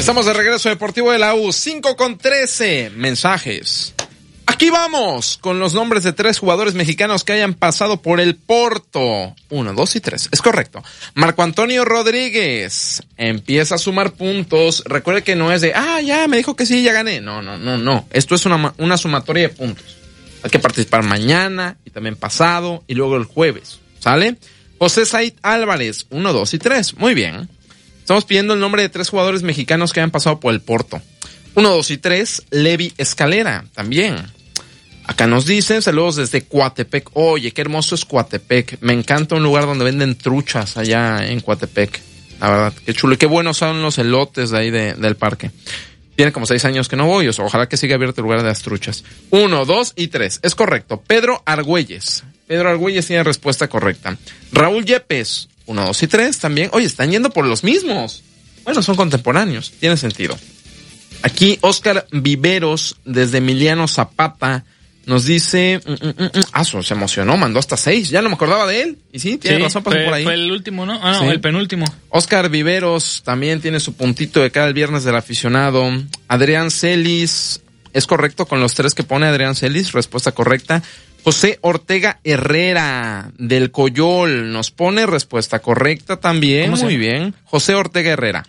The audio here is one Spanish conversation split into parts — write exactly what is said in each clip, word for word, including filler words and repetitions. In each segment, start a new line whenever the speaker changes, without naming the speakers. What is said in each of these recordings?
Estamos de regreso Deportivo de la U, cinco con trece mensajes. Aquí vamos con los nombres de tres jugadores mexicanos que hayan pasado por el Porto. Uno, dos y tres. Es correcto. Marco Antonio Rodríguez empieza a sumar puntos. Recuerde que no es de, ah, ya, me dijo que sí, ya gané. No, no, no, no. Esto es una, una sumatoria de puntos. Hay que participar mañana y también pasado y luego el jueves. ¿Sale? José Said Álvarez, uno, dos y tres. Muy bien. Estamos pidiendo el nombre de tres jugadores mexicanos que hayan pasado por el Porto. Uno, dos y tres. Levi Escalera, también. Acá nos dicen, saludos desde Coatepec. Oye, qué hermoso es Coatepec. Me encanta un lugar donde venden truchas allá en Coatepec. La verdad, qué chulo. Y qué buenos son los elotes de ahí de, del parque. Tiene como seis años que no voy. O sea, ojalá que siga abierto el lugar de las truchas. Uno, dos y tres. Es correcto. Pedro Argüelles. Pedro Argüelles tiene respuesta correcta. Raúl Yepes. Uno, dos y tres también. Oye, están yendo por los mismos. Bueno, son contemporáneos. Tiene sentido. Aquí Oscar Viveros desde Emiliano Zapata nos dice, mm, mm, mm, ah, se emocionó, mandó hasta seis, ya no me acordaba de él, y sí, tiene sí, razón, pasó
fue,
por ahí.
Fue el último, ¿no? Ah, no, sí. El penúltimo.
Oscar Viveros también tiene su puntito de cada el viernes del aficionado. Adrián Celis, es correcto con los tres que pone Adrián Celis, respuesta correcta. José Ortega Herrera del Coyol nos pone respuesta correcta también, muy bien. José Ortega Herrera.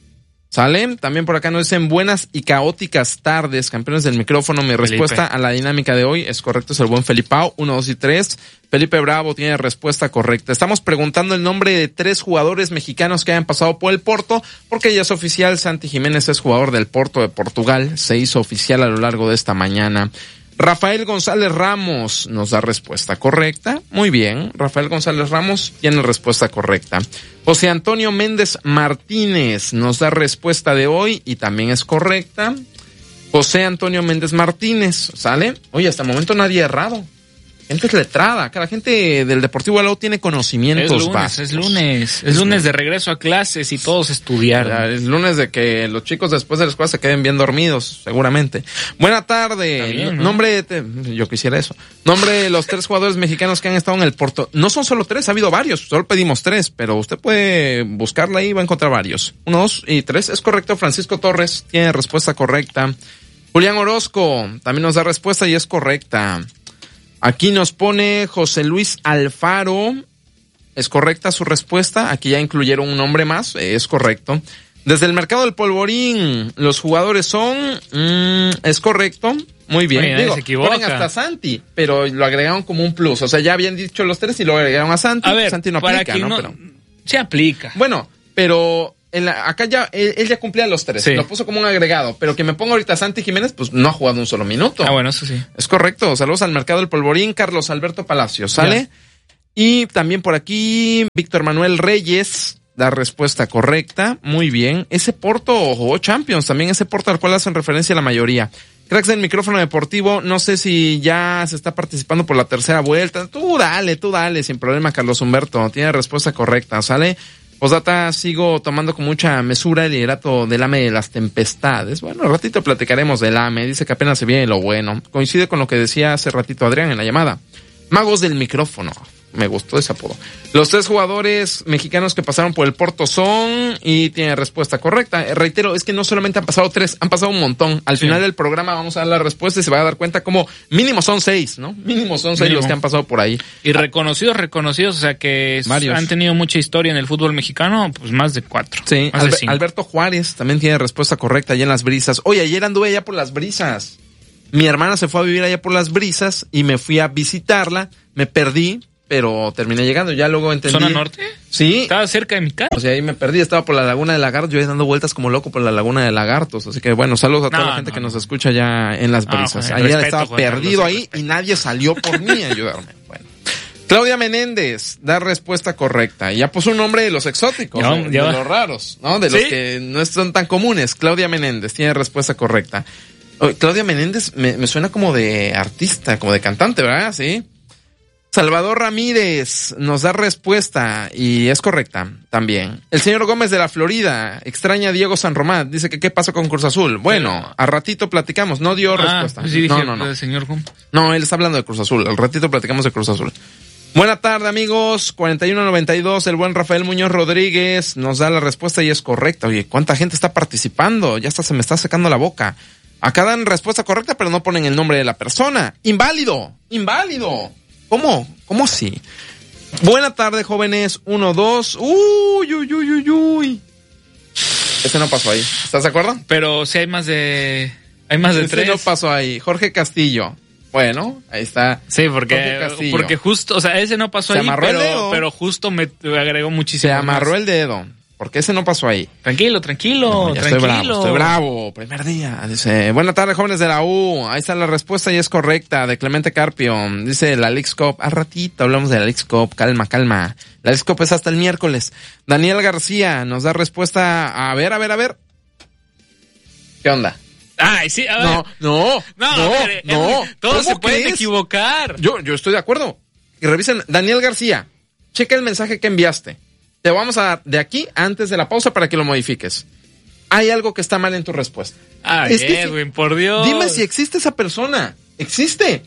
¿Sale? También por acá nos dicen buenas y caóticas tardes, campeones del micrófono. Mi respuesta Felipe. A la dinámica de hoy es correcto, es el buen Felipao, uno, dos y tres. Felipe Bravo tiene respuesta correcta. Estamos preguntando el nombre de tres jugadores mexicanos que hayan pasado por el Porto, porque ya es oficial, Santi Jiménez es jugador del Porto de Portugal, se hizo oficial a lo largo de esta mañana. Rafael González Ramos nos da respuesta correcta. Muy bien, Rafael González Ramos tiene respuesta correcta. José Antonio Méndez Martínez nos da respuesta de hoy y también es correcta. José Antonio Méndez Martínez, ¿sale? Oye, hasta el momento nadie ha errado. Gente es letrada, acá la gente del Deportivo de la U tiene conocimientos
es lunes,
básicos.
Es lunes, es lunes de regreso a clases y todos estudiar.
Es lunes de que los chicos después de la escuela se queden bien dormidos, seguramente. Buena tarde, bien, ¿no? Nombre de, yo quisiera eso. Nombre de los tres jugadores mexicanos que han estado en el Porto. No son solo tres, ha habido varios, solo pedimos tres, pero usted puede buscarla ahí y va a encontrar varios. Uno, dos y tres, es correcto. Francisco Torres tiene respuesta correcta. Julián Orozco también nos da respuesta y es correcta. Aquí nos pone José Luis Alfaro. ¿Es correcta su respuesta? Aquí ya incluyeron un nombre más. Es correcto. Desde el mercado del Polvorín, los jugadores son... Mmm, es correcto. Muy bien.
Oye,
Digo,
se equivoca.
Ponen hasta Santi, pero lo agregaron como un plus. O sea, ya habían dicho los tres y lo agregaron a Santi.
A ver,
Santi no
para
aplica,
que
¿no?
no
Pero...
se aplica.
Bueno, pero... En la, acá ya, él, él ya cumplía los tres, sí. Lo puso como un agregado, pero que me ponga ahorita Santi Jiménez, pues no ha jugado un solo minuto.
Ah, bueno, eso sí.
Es correcto, saludos al mercado del Polvorín, Carlos Alberto Palacios, ¿sale? Ya. Y también por aquí, Víctor Manuel Reyes, da respuesta correcta, muy bien. Ese Porto jugó Champions, también ese Porto al cual hacen referencia la mayoría. Cracks del micrófono deportivo, no sé si ya se está participando por la tercera vuelta. Tú dale, tú dale, sin problema, Carlos Humberto, tiene respuesta correcta, ¿sale? Postdata, sigo tomando con mucha mesura el liderato del A M E de las tempestades. Bueno, al ratito platicaremos del A M E. Dice que apenas se viene lo bueno. Coincide con lo que decía hace ratito Adrián en la llamada. Magos del micrófono. Me gustó ese apodo. Los tres jugadores mexicanos que pasaron por el Porto son... Y tiene respuesta correcta. Eh, reitero, es que no solamente han pasado tres, han pasado un montón. Al sí. final del programa vamos a dar la respuesta y se va a dar cuenta como mínimo son seis, ¿no? Mínimo son seis mínimo. Los que han pasado por ahí.
Y reconocidos, reconocidos, o sea que Varios. Han tenido mucha historia en el fútbol mexicano, pues más de cuatro.
Sí, Albe- de Alberto Juárez también tiene respuesta correcta allá en Las Brisas. Oye, ayer anduve allá por Las Brisas. Mi hermana se fue a vivir allá por Las Brisas y me fui a visitarla. Me perdí, pero terminé llegando. Ya luego entendí.
¿Zona norte?
Sí.
Estaba cerca de mi casa.
O sea, ahí me perdí. Estaba por la Laguna de Lagartos. Yo ahí dando vueltas como loco por la Laguna de Lagartos. Así que bueno, saludos a toda no, la gente no, que no. nos escucha ya en Las Brisas. Ah, ayer estaba Juan perdido Carlos, ahí y nadie salió por mí a ayudarme. Bueno. Claudia Menéndez da respuesta correcta. Ya puso un nombre de los exóticos, ya, de, ya. de los raros, ¿no? De ¿Sí? los que no son tan comunes. Claudia Menéndez tiene respuesta correcta. Oye, Claudia Menéndez me, me suena como de artista, como de cantante, ¿verdad? Sí. Salvador Ramírez nos da respuesta y es correcta también. El señor Gómez de la Florida extraña a Diego San Román. Dice que qué pasó con Cruz Azul. Bueno, a ratito platicamos. No dio ah, respuesta.
Pues sí, dije,
no, no, no.
El señor Gómez.
No, él está hablando de Cruz Azul. Al ratito platicamos de Cruz Azul. Buena tarde, amigos. cuarenta y uno noventa y dos, el buen Rafael Muñoz Rodríguez nos da la respuesta y es correcta. Oye, ¿cuánta gente está participando? Ya hasta se me está secando la boca. Acá dan respuesta correcta, pero no ponen el nombre de la persona. ¡Inválido! ¡Inválido! ¿Cómo? ¿Cómo así? Buena tarde, jóvenes. Uno, dos. Uy, uy, uy, uy, uy. Ese no pasó ahí. ¿Estás de acuerdo?
Pero si hay más de... Hay más de
Ese
tres.
no pasó ahí. Jorge Castillo. Bueno, ahí está.
Sí, porque, porque justo, o sea, ese no pasó ahí, pero, pero justo me agregó muchísimo.
Se amarró
más.
el dedo, porque ese no pasó ahí.
Tranquilo, tranquilo,
no, ya
tranquilo.
Estoy bravo, estoy bravo. Primer día. Dice, buena tarde, jóvenes de la U. Ahí está la respuesta y es correcta, de Clemente Carpio. Dice la Leagues Cup. Al ratito hablamos de la Leagues Cup. Calma, calma. La Leagues Cup es hasta el miércoles. Daniel García nos da respuesta. A ver, a ver, a ver. ¿Qué onda?
Ay, sí, a ver.
No, no, no, no.
Ver, no. Todos se pueden equivocar.
Yo, yo estoy de acuerdo. Y revisen, Daniel García, checa el mensaje que enviaste. Te vamos a dar de aquí antes de la pausa para que lo modifiques. Hay algo que está mal en tu respuesta.
Ay, es que Edwin, si, por Dios.
Dime si existe esa persona. Existe.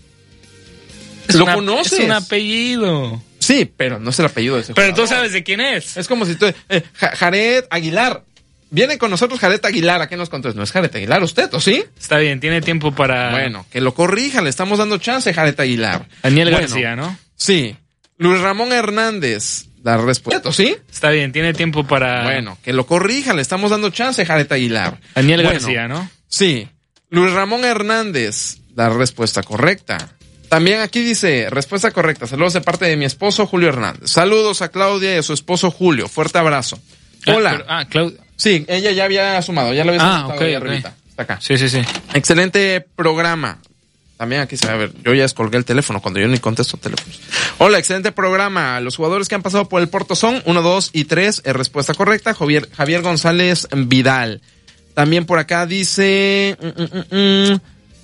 Es
lo
una,
conoces.
Es un apellido.
Sí, pero no es el apellido de ese
Pero
jugador.
tú sabes de quién es.
Es como si tú... Eh, Jared Aguilar. Viene con nosotros Jared Aguilar, ¿a qué nos contó? No es Jared Aguilar, ¿usted o sí?
Está bien, tiene tiempo para...
Bueno, que lo corrija, le estamos dando chance a Jared Aguilar.
Daniel
bueno,
García, ¿no?
Sí. Luis Ramón Hernández, la respuesta, ¿sí?
Está bien, tiene tiempo para...
Bueno, que lo corrija, le estamos dando chance a Jared Aguilar.
Daniel
bueno,
García, ¿no?
Sí. Luis Ramón Hernández, la respuesta correcta. También aquí dice, respuesta correcta, saludos de parte de mi esposo Julio Hernández. Saludos a Claudia y a su esposo Julio, fuerte abrazo. Hola.
Ah, pero, ah Claudia.
Sí, ella ya había sumado, ya lo había
ah,
sumado
okay,
ahí
okay.
arribita. Está acá.
Sí, sí, sí.
Excelente programa. También aquí se va a ver, yo ya descolgué el teléfono cuando yo ni contesto teléfonos. Hola, excelente programa. Los jugadores que han pasado por el Porto son uno, dos y tres. Es respuesta correcta. Javier, Javier González Vidal. También por acá dice... Mm, mm, mm,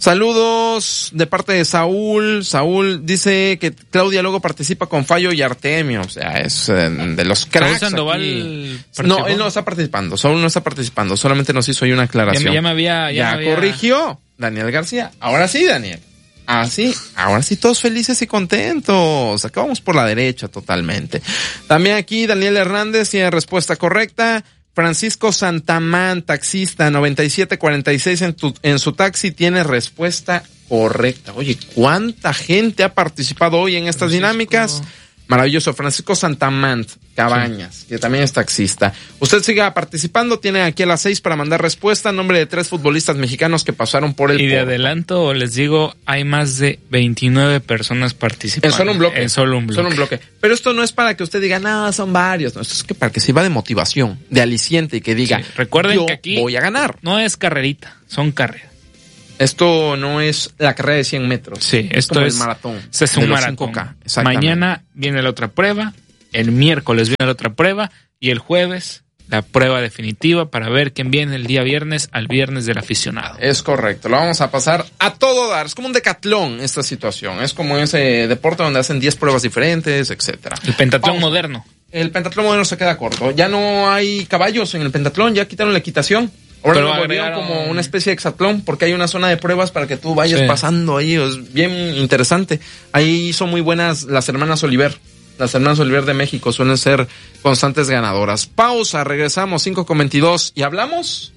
saludos de parte de Saúl. Saúl dice que Claudia luego participa con Fallo y Artemio. O sea, es eh, de los cracks.
Saúl Sandoval
no, él no está participando. Saúl no está participando. Solamente nos hizo ahí una aclaración.
Ya, ya me había... Ya,
ya
me había...
corrigió Daniel García. Ahora sí, Daniel. Ah, sí. Ahora sí, todos felices y contentos. Acá vamos por la derecha totalmente. También aquí Daniel Hernández tiene respuesta correcta. Francisco Santamán, taxista, noventa y siete cuarenta y seis en, tu, en su taxi, tiene respuesta correcta. Oye, ¿cuánta gente ha participado hoy en estas Francisco. dinámicas? Maravilloso. Francisco Santamán Cabañas, sí. que también es taxista. Usted siga participando, tiene aquí a las seis para mandar respuesta en nombre de tres futbolistas mexicanos que pasaron por el
Y de
Porto.
adelanto, les digo, hay más de veintinueve personas participando.
En solo un bloque.
En solo un bloque.
Solo un bloque. Pero esto no es para que usted diga, no, son varios. No, esto es que para que sirva de motivación, de aliciente y que diga,
sí. Recuerden
yo
que aquí
voy a ganar.
No es carrerita, son carreras.
Esto no es la carrera de cien metros.
Sí, esto es,
es el maratón.
Se es un maratón. Mañana viene la otra prueba, el miércoles viene la otra prueba y el jueves la prueba definitiva para ver quién viene el día viernes al viernes del aficionado.
Es correcto, lo vamos a pasar a todo dar. Es como un decatlón esta situación. Es como ese deporte donde hacen diez pruebas diferentes, etcétera.
El pentatlón vamos. moderno.
El pentatlón moderno se queda corto. Ya no hay caballos en el pentatlón, ya quitaron la equitación. Ahora
Pero
lo volvieron como una especie de hexatlón porque hay una zona de pruebas para que tú vayas sí. pasando ahí. Es bien interesante. Ahí son muy buenas las hermanas Oliver. Las hermanas Oliver de México suelen ser constantes ganadoras. Pausa, regresamos cinco con veintidós y hablamos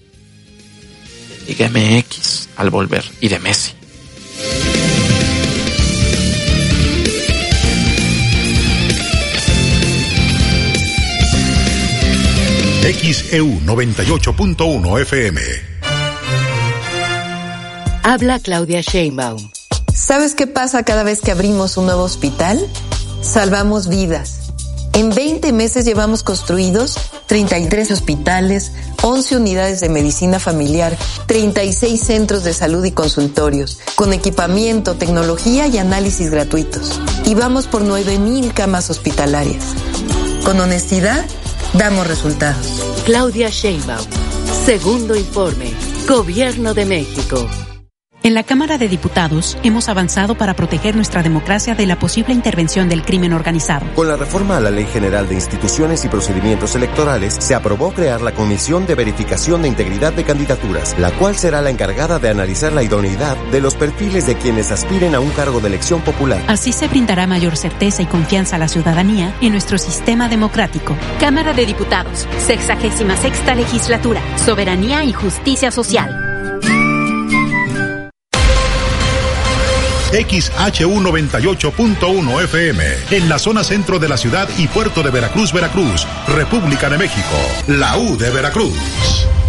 de Liga M X al volver y de Messi.
X E U noventa y ocho punto uno F M.
Habla Claudia Sheinbaum.
¿Sabes qué pasa cada vez que abrimos un nuevo hospital? Salvamos vidas. En veinte meses llevamos construidos treinta y tres hospitales, once unidades de medicina familiar, treinta y seis centros de salud y consultorios, con equipamiento, tecnología y análisis gratuitos. Y vamos por nueve mil camas hospitalarias. Con honestidad, damos resultados.
Claudia Sheinbaum. Segundo informe. Gobierno de México.
En la Cámara de Diputados hemos avanzado para proteger nuestra democracia de la posible intervención del crimen organizado.
Con la reforma a la Ley General de Instituciones y Procedimientos Electorales, se aprobó crear la Comisión de Verificación de Integridad de Candidaturas, la cual será la encargada de analizar la idoneidad de los perfiles de quienes aspiren a un cargo de elección popular.
Así se brindará mayor certeza y confianza a la ciudadanía en nuestro sistema democrático.
Cámara de Diputados, sexagésima sexta legislatura, soberanía y justicia social.
X H U noventa y ocho punto uno F M, en la zona centro de la ciudad y puerto de Veracruz, Veracruz, República de México, la U de Veracruz.